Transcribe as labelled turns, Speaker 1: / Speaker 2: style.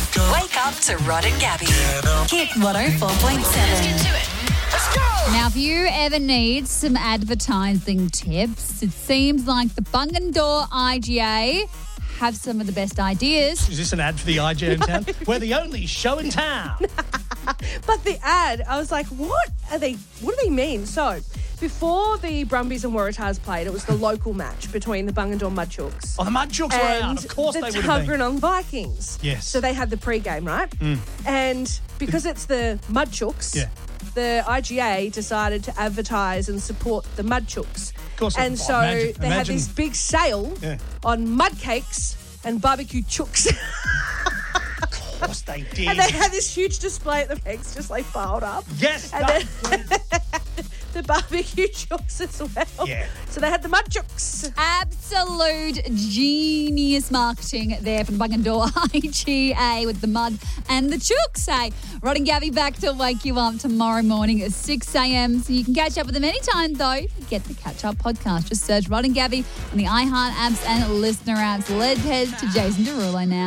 Speaker 1: Wake up to Rod and Gabby. Hit 104.7.
Speaker 2: Now, if you ever need some advertising tips, it seems like the Bungendore IGA have some of the best ideas.
Speaker 3: Is this an ad for the IGA in town? We're the only show in town.
Speaker 4: But the ad, I was like, what do they mean? So, before the Brumbies and Waratahs played, it was the local match between the Bungendore Mudchooks.
Speaker 3: Oh, the Mudchooks were out. Of course they would have been.
Speaker 4: the Tuggeranong Vikings.
Speaker 3: Yes.
Speaker 4: So they had the pre-game, right? And because it's the Mudchooks, the IGA decided to advertise and support the Mudchooks.
Speaker 3: Of course.
Speaker 4: And so they had this big sale on mud cakes and barbecue chooks.
Speaker 3: Of course they did.
Speaker 4: And they had this huge display at the pegs just like piled up.
Speaker 3: Yes.
Speaker 4: And then the barbecue chooks as well.
Speaker 3: Yeah.
Speaker 4: So they had the mud chooks.
Speaker 2: Absolute genius marketing there from Bungendore IGA with the mud and the chooks. Hey, Rod and Gabby back to wake you up tomorrow morning at 6 a.m. So you can catch up with them anytime, though. Get the Catch Up podcast. Just search Rod and Gabby on the iHeart apps and listener apps. Let's head to Jason Derulo now.